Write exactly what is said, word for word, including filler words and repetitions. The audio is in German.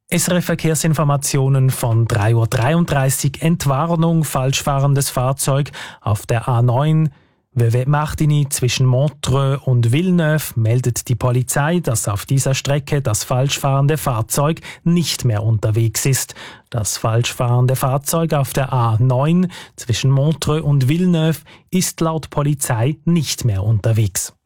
S R F Verkehrsinformationen von drei Uhr dreiunddreißig. Entwarnung, falschfahrendes Fahrzeug auf der A neun. Vevey-Martigny zwischen Montreux und Villeneuve meldet die Polizei, dass auf dieser Strecke das falschfahrende Fahrzeug nicht mehr unterwegs ist. Das falschfahrende Fahrzeug auf der A neun zwischen Montreux und Villeneuve ist laut Polizei nicht mehr unterwegs.